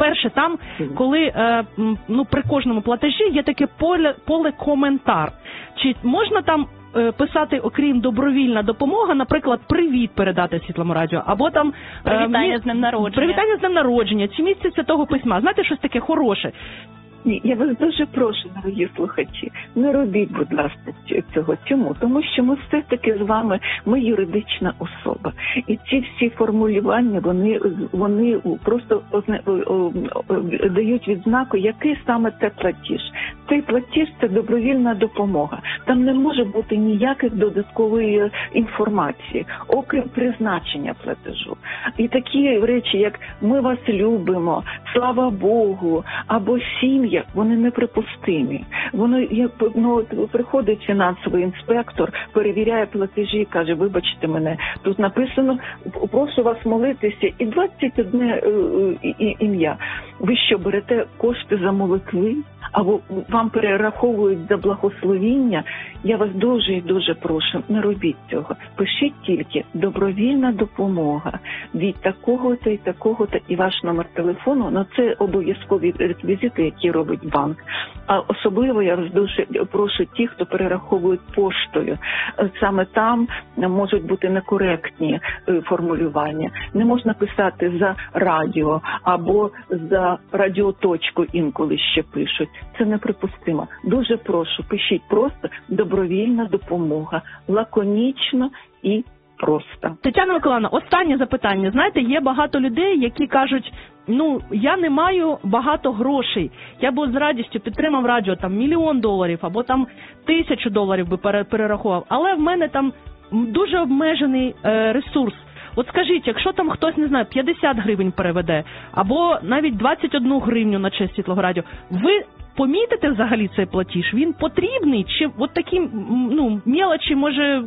По-перше, там, коли при кожному платежі є таке поле коментар. Чи можна там писати, окрім добровільна допомога, наприклад, привіт передати Світлому радіо, або там привітання з днем народження. Привітання з днем народження, чи місце Святого Письма. Знаєте, щось таке хороше. Ні, я вас дуже прошу, дорогі слухачі, не робіть, будь ласка, цього. Чому? Тому що ми все-таки з вами, ми юридична особа. І ці всі формулювання, вони просто дають відзнаку, який саме це платіж. Цей платіж – це добровільна допомога. Там не може бути ніяких додаткової інформації, окрім призначення платежу. І такі речі, як «ми вас любимо», «слава Богу» або «сім'я», вони неприпустимі. Приходить фінансовий інспектор, перевіряє платежі і каже, вибачте мене, тут написано, прошу вас молитися, і 21 ім'я. Ви що, берете кошти за молитви? Або вам перераховують за благословіння? Я вас дуже і дуже прошу, не робіть цього. Пишіть тільки «добровільна допомога» від такого-то і такого-то, і ваш номер телефону, це обов'язкові реквізити, які робить банк. А особливо я вас дуже прошу ті, хто перераховують поштою. Саме там можуть бути некоректні формулювання. Не можна писати за радіо або за радіоточку інколи ще пишуть. Це неприпустимо. Дуже прошу, пишіть просто «добровільна допомога», лаконічно і просто. Тетяна Миколаївна, останнє запитання. Знаєте, є багато людей, які кажуть, я не маю багато грошей, я б з радістю підтримав радіо, там, $1 мільйон, або там $1000 би перерахував, але в мене там дуже обмежений ресурс. От скажіть, якщо там хтось, не знаю, 50 гривень переведе, або навіть 21 гривню на честь Світлого радіо, ви помітите взагалі цей платіж? Він потрібний? Чи от такі, мелочі, може,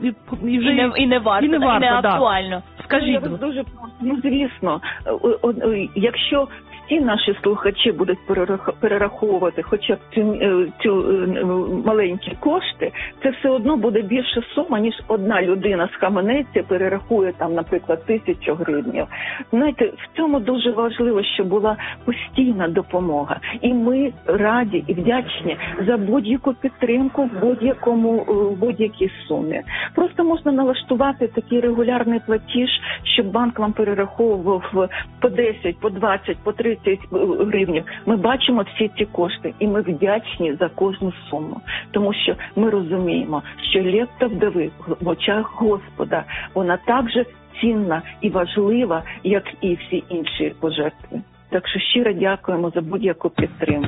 і не варто, і не актуально? Скажіть. Я вас дуже прошу, звісно, якщо всі наші слухачі будуть перераховувати хоча б ці маленькі кошти, це все одно буде більша сума, ніж одна людина схаменеться, перерахує там, наприклад, 1000 гривень. Знаєте, в цьому дуже важливо, щоб була постійна допомога. І ми раді і вдячні за будь-яку підтримку в будь-якій сумі. Просто можна налаштувати такий регулярний платіж, щоб банк вам перераховував по 10, по 20, по 30 гривень. Ми бачимо всі ці кошти і ми вдячні за кожну суму. Тому що ми розуміємо, що лепта вдови в очах Господа, вона так же цінна і важлива, як і всі інші пожертви. Так що щиро дякуємо за будь-яку підтримку.